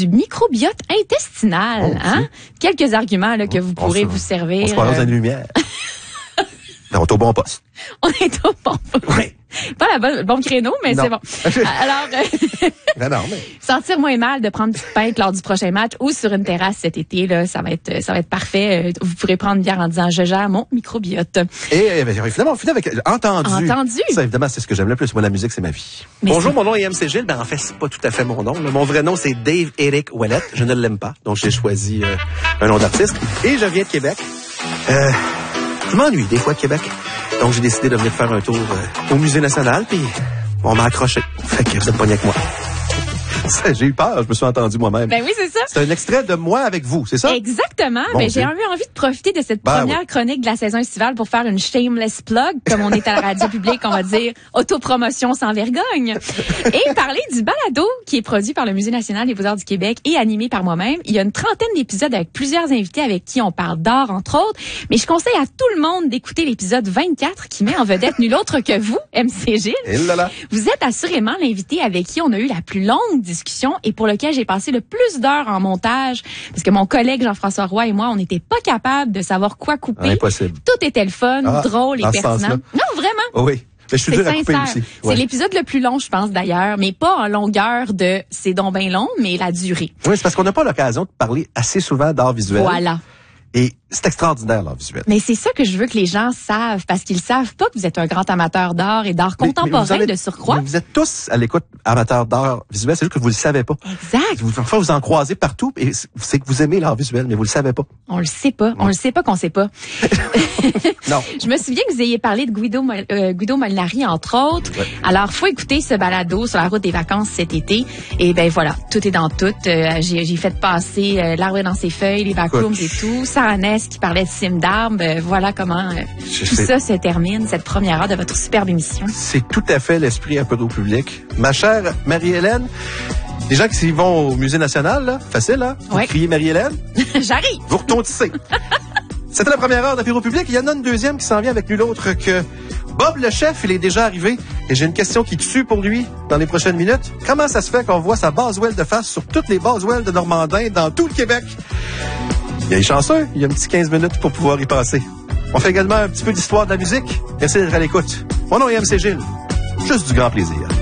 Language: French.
du microbiote intestinal. Hein? Quelques arguments là, que vous pourrez vous servir. On se croirait dans une lumière. On est au bon poste. On est au bon poste. Oui. Pas le bon créneau, mais non. c'est bon. Alors, non, mais... sentir moins mal de prendre une petite pinte lors du prochain match ou sur une terrasse cet été, là, ça va être parfait. Vous pourrez prendre une bière en disant « Je gère mon microbiote ». Et finalement, on finit avec « Entendu ». Entendu. Ça, évidemment, c'est ce que j'aime le plus. Moi, la musique, c'est ma vie. Mais Bonjour, mon nom est MC Gilles. En fait, c'est pas tout à fait mon nom. Mon vrai nom, c'est Dave Eric Ouellette. Je ne l'aime pas, donc j'ai choisi un nom d'artiste. Et je viens de Québec. Je m'ennuie des fois de Québec. Donc, j'ai décidé de venir faire un tour au Musée national, puis on m'a accroché. Fait que vous êtes pogné avec moi. J'ai eu peur, je me suis entendu moi-même. Ben oui, c'est ça. C'est un extrait de moi avec vous, c'est ça? Exactement. Bon Ben, j'ai Dieu. eu envie de profiter de cette première chronique de la saison estivale pour faire une shameless plug, comme on est à la radio publique, on va dire autopromotion sans vergogne. Et parler du balado qui est produit par le Musée national des beaux-arts du Québec et animé par moi-même. Il y a une trentaine d'épisodes avec plusieurs invités avec qui on parle d'art, entre autres. Mais je conseille à tout le monde d'écouter l'épisode 24 qui met en vedette nul autre que vous, MC Gilles. Et là là. Vous êtes assurément l'invité avec qui on a eu la plus longue discussion et pour lequel j'ai passé le plus d'heures en montage parce que mon collègue Jean-François Roy et moi, on n'était pas capables de savoir quoi couper. Impossible. Tout était le fun, drôle et dans ce pertinent. sens-là. Non, vraiment. Oh oui. Mais je suis dur à couper sincère. aussi. C'est Ouais. l'épisode le plus long, je pense, d'ailleurs, mais pas en longueur de c'est donc bien long, mais la durée. Oui, c'est parce qu'on n'a pas l'occasion de parler assez souvent d'art visuel. Voilà. Et c'est extraordinaire, l'art visuel. Mais c'est ça que je veux que les gens savent, parce qu'ils savent pas que vous êtes un grand amateur d'art et d'art contemporain de surcroît. Mais vous êtes tous à l'écoute amateurs d'art visuel, c'est juste que vous le savez pas. Exact. Parfois, vous en croisez partout et c'est que vous aimez l'art visuel, mais vous le savez pas. On le sait pas. On le sait pas qu'on sait pas. Non. Je me souviens que vous ayez parlé de Guido Molinari, entre autres. Ouais. Alors, faut écouter ce balado sur la route des vacances cet été. Et ben voilà, tout est dans tout. J'ai fait passer l'arbre dans ses feuilles, les backrooms et tout. Sarah Ness qui parlait de cimes d'arbres. Voilà comment tout ça se termine, cette première heure de votre superbe émission. C'est tout à fait l'esprit un peu au public. Ma chère Marie-Hélène, les gens qui vont au Musée national, là, facile, hein? Vous Ouais. criez Marie-Hélène, J'arrive! vous retentissez. C'était la première heure d'Apéro Public. Il y en a une deuxième qui s'en vient avec nul autre que Bob le chef. Il est déjà arrivé et j'ai une question qui tue pour lui dans les prochaines minutes. Comment ça se fait qu'on voit sa Boswell de face sur toutes les Boswell de Normandin dans tout le Québec? Il est chanceux, il y a un petit 15 minutes pour pouvoir y passer. On fait également un petit peu d'histoire de la musique. Merci d'être à l'écoute. Mon nom est MC Gilles. Juste du grand plaisir.